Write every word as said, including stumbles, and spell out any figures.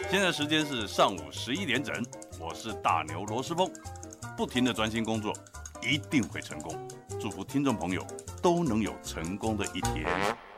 现在时间是上午十一点整，我是大牛罗斯峰，不停的专心工作，一定会成功。祝福听众朋友都能有成功的一天。